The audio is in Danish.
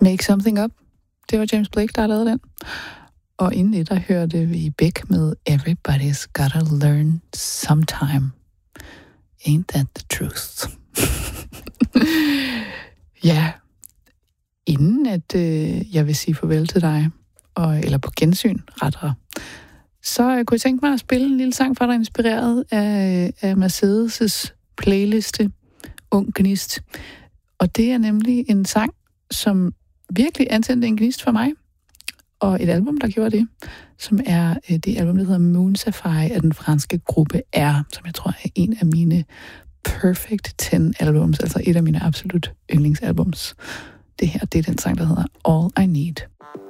Make Something Up. Det var James Blake, der lavede den. Og inden det, der hørte vi Beck med Everybody's Gotta Learn Sometime. Ain't that the truth? Ja, inden at jeg vil sige farvel til dig, eller på gensyn rettere, så kunne jeg tænke mig at spille en lille sang for dig, inspireret af Mercedes' playliste Ung Gnist. Og det er nemlig en sang, som virkelig antændte en gnist for mig, og et album, der gjorde det, som er det album, der hedder Moon Safari af den franske gruppe R, som jeg tror er en af mine Perfect 10 albums, altså et af mine absolut yndlingsalbums. Det her, det er den sang, der hedder All I Need.